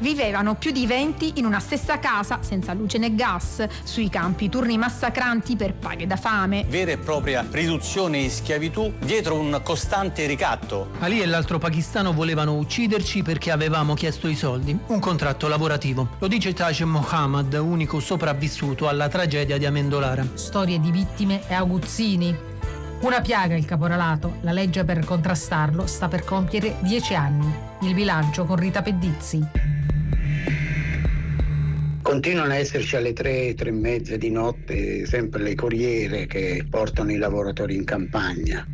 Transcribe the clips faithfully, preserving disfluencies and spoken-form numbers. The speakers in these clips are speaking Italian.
Vivevano più di venti in una stessa casa, senza luce né gas, sui campi, turni massacranti per paghe da fame. Vera e propria riduzione in schiavitù dietro un costante ricatto. Ali e l'altro pakistano volevano ucciderci perché avevamo chiesto i soldi, un contratto lavorativo. Lo dice Taj Mohammad, unico sopravvissuto alla tragedia di Amendolara. Storie di vittime e aguzzini. Una piaga il caporalato, la legge per contrastarlo sta per compiere dieci anni. Il bilancio con Rita Pedizzi. Continuano a esserci alle tre, tre e mezza di notte sempre le corriere che portano i lavoratori in campagna.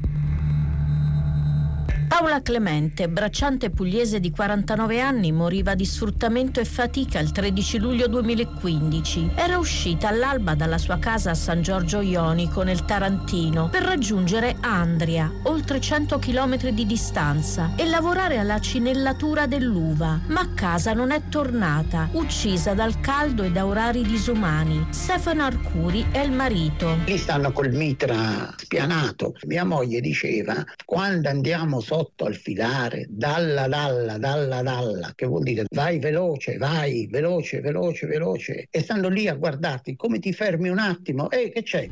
Paola Clemente, bracciante pugliese di quarantanove anni, moriva di sfruttamento e fatica il tredici luglio duemilaquindici. Era uscita all'alba dalla sua casa a San Giorgio Ionico, nel Tarantino, per raggiungere Andria, oltre cento chilometri di distanza, e lavorare alla cinellatura dell'uva. Ma a casa non è tornata, uccisa dal caldo e da orari disumani. Stefano Arcuri è il marito. Lì stanno col mitra spianato. Mia moglie diceva: quando andiamo sotto al filare, dalla dalla dalla dalla, che vuol dire vai veloce, vai veloce, veloce, veloce, e stanno lì a guardarti, come ti fermi un attimo, e eh, che c'è?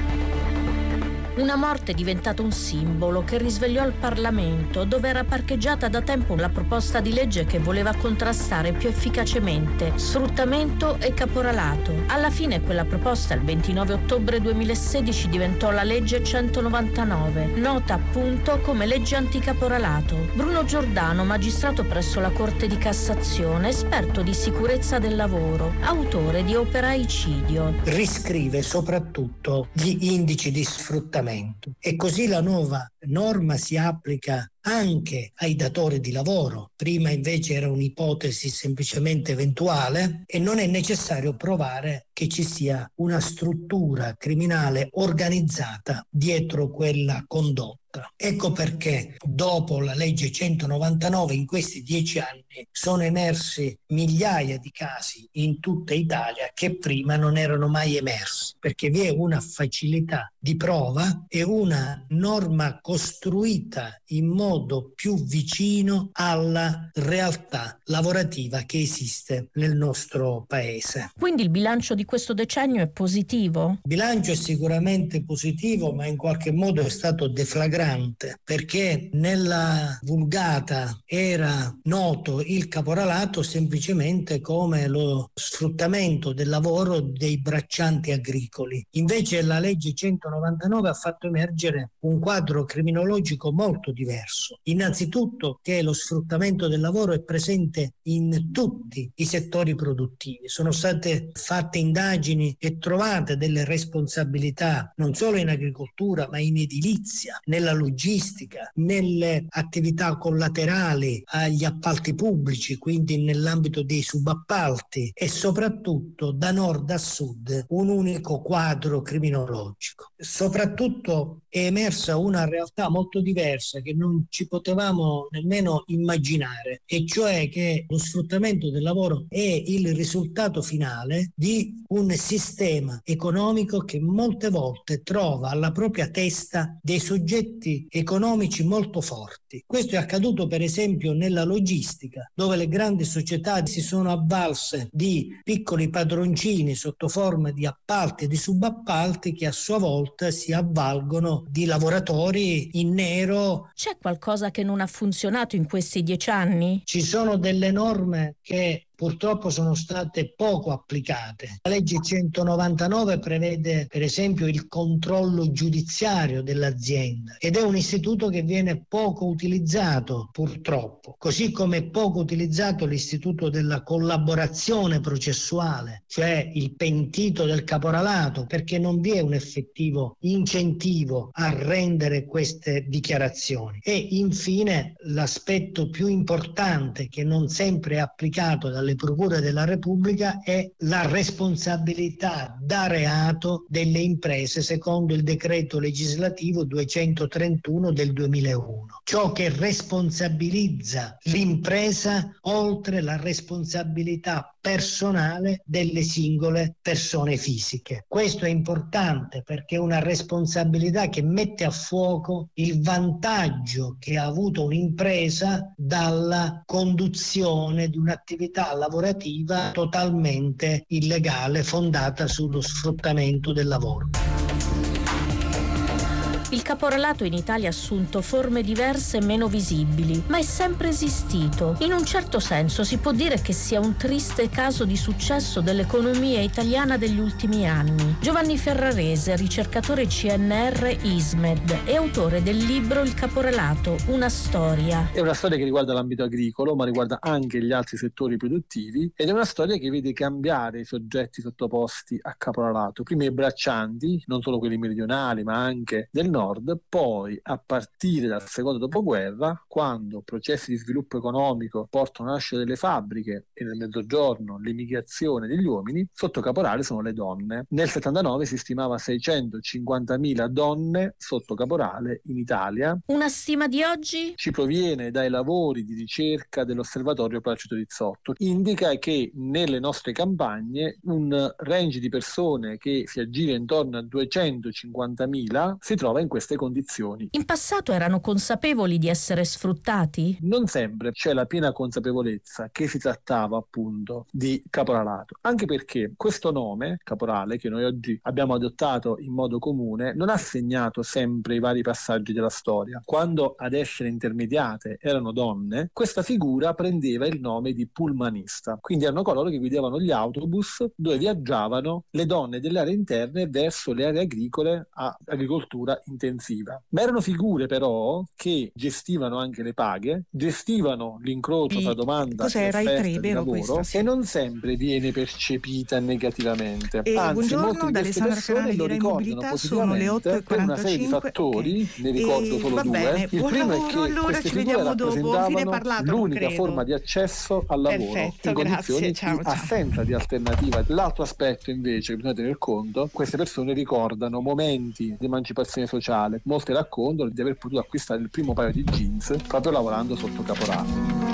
Una morte è diventata un simbolo che risvegliò il Parlamento, dove era parcheggiata da tempo la proposta di legge che voleva contrastare più efficacemente sfruttamento e caporalato. Alla fine quella proposta il ventinove ottobre duemilasedici diventò la legge centonovantanove, nota appunto come legge anticaporalato. Bruno Giordano, magistrato presso la Corte di Cassazione, esperto di sicurezza del lavoro, autore di Operaicidio. Riscrive soprattutto gli indici di sfruttamento. E così la nuova norma si applica anche ai datori di lavoro. Prima invece era un'ipotesi semplicemente eventuale e non è necessario provare che ci sia una struttura criminale organizzata dietro quella condotta. Ecco perché dopo la legge centonovantanove in questi dieci anni sono emersi migliaia di casi in tutta Italia che prima non erano mai emersi, perché vi è una facilità di prova e una norma costruita in modo più vicino alla realtà lavorativa che esiste nel nostro paese. Quindi il bilancio di questo decennio è positivo? Il bilancio è sicuramente positivo, ma in qualche modo è stato deflagrante, perché nella vulgata era noto il caporalato semplicemente come lo sfruttamento del lavoro dei braccianti agricoli. Invece la legge centonovantanove ha fatto emergere un quadro criminologico molto diverso. Innanzitutto che lo sfruttamento del lavoro è presente in tutti i settori produttivi. Sono state fatte indagini e trovate delle responsabilità non solo in agricoltura ma in edilizia, nella logistica, nelle attività collaterali agli appalti pubblici, quindi nell'ambito dei subappalti, e soprattutto da nord a sud un unico quadro criminologico. Soprattutto è emersa una realtà molto diversa che non ci potevamo nemmeno immaginare, e cioè che lo sfruttamento del lavoro è il risultato finale di un sistema economico che molte volte trova alla propria testa dei soggetti economici molto forti. Questo è accaduto per esempio nella logistica, dove le grandi società si sono avvalse di piccoli padroncini sotto forma di appalti e di subappalti che a sua volta si avvalgono di lavoratori in nero. C'è qualcosa che non ha funzionato in questi dieci anni? Ci sono delle norme che purtroppo sono state poco applicate. La legge centonovantanove prevede per esempio il controllo giudiziario dell'azienda ed è un istituto che viene poco utilizzato purtroppo, così come è poco utilizzato l'istituto della collaborazione processuale, cioè il pentito del caporalato, perché non vi è un effettivo incentivo a rendere queste dichiarazioni. E infine l'aspetto più importante, che non sempre è applicato dalle procure della Repubblica, è la responsabilità da reato delle imprese secondo il decreto legislativo duecentotrentuno del duemilauno. Ciò che responsabilizza l'impresa oltre la responsabilità personale delle singole persone fisiche. Questo è importante perché è una responsabilità che mette a fuoco il vantaggio che ha avuto un'impresa dalla conduzione di un'attività lavorativa totalmente illegale fondata sullo sfruttamento del lavoro. Il caporalato in Italia ha assunto forme diverse e meno visibili, ma è sempre esistito. In un certo senso si può dire che sia un triste caso di successo dell'economia italiana degli ultimi anni. Giovanni Ferrarese, ricercatore C N R ISMED e autore del libro Il caporalato, una storia. È una storia che riguarda l'ambito agricolo, ma riguarda anche gli altri settori produttivi, ed è una storia che vede cambiare i soggetti sottoposti a caporalato. Prima i braccianti, non solo quelli meridionali, ma anche del nord, Nord, poi a partire dal secondo dopoguerra, quando processi di sviluppo economico portano a nascere delle fabbriche e nel mezzogiorno l'emigrazione degli uomini, sotto caporale sono le donne. Nel settantanove si stimava seicentocinquantamila donne sotto caporale in Italia. Una stima di oggi? Ci proviene dai lavori di ricerca dell'Osservatorio Placido Rizzotto. Indica che nelle nostre campagne un range di persone che si aggira intorno a duecentocinquantamila si trova in queste condizioni. In passato erano consapevoli di essere sfruttati? Non sempre c'è la piena consapevolezza che si trattava appunto di caporalato, anche perché questo nome, caporale, che noi oggi abbiamo adottato in modo comune, non ha segnato sempre i vari passaggi della storia. Quando ad essere intermediate erano donne, questa figura prendeva il nome di pullmanista, quindi erano coloro che guidavano gli autobus dove viaggiavano le donne delle aree interne verso le aree agricole a agricoltura intensiva. Ma erano figure però che gestivano anche le paghe, gestivano l'incrocio tra domanda e offerta di lavoro, e non sempre viene percepita negativamente. E Anzi, molte di queste persone lo di ricordano sono le otto e positivamente per una serie di fattori, okay. ne ricordo e, solo va due. Bene. Il Buon primo lavoro, è che allora queste ci figure vediamo dopo. rappresentavano parlato, l'unica forma di accesso al lavoro. Perfetto, in condizioni grazie, ciao, di ciao. assenza di alternativa. L'altro aspetto invece che bisogna tener conto, queste persone ricordano momenti di emancipazione sociale. Molte raccontano di aver potuto acquistare il primo paio di jeans proprio lavorando sotto caporale.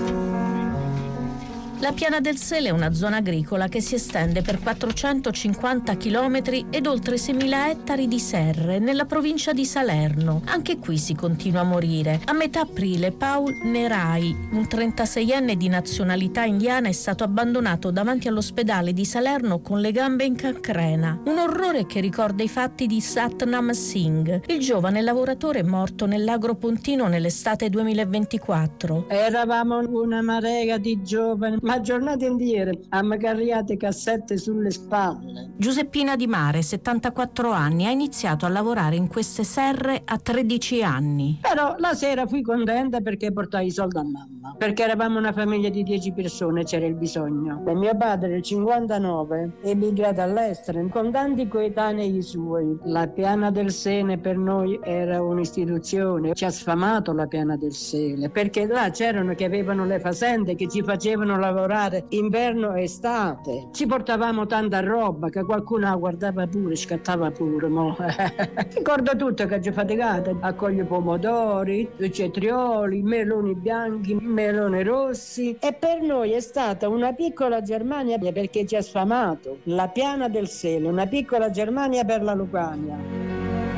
La Piana del Sele è una zona agricola che si estende per quattrocentocinquanta chilometri ed oltre seimila ettari di serre nella provincia di Salerno. Anche qui si continua a morire. A metà aprile Paul Nerai, un trentaseienne di nazionalità indiana, è stato abbandonato davanti all'ospedale di Salerno con le gambe in cancrena. Un orrore che ricorda i fatti di Satnam Singh, il giovane lavoratore morto nell'agro pontino nell'estate duemilaventiquattro. Eravamo una marea di giovani, ma giornate indietro, ammacarriate cassette sulle spalle. Giuseppina Di Mare, settantaquattro anni, ha iniziato a lavorare in queste serre a tredici anni. Però la sera fui contenta perché portai i soldi a mamma, perché eravamo una famiglia di dieci persone, c'era il bisogno. E mio padre, nel cinquantanove, è emigrato all'estero con tanti coetanei suoi. La Piana del Sele per noi era un'istituzione. Ci ha sfamato la Piana del Sele, perché là c'erano che avevano le fazende, che ci facevano lavorare inverno e estate. Ci portavamo tanta roba che qualcuno la guardava pure, scattava pure. Mo. Ricordo tutto che ci faticate a cogliere pomodori, cetrioli, meloni bianchi, meloni rossi. E per noi è stata una piccola Germania perché ci ha sfamato. La Piana del Sele, una piccola Germania per la Lucania.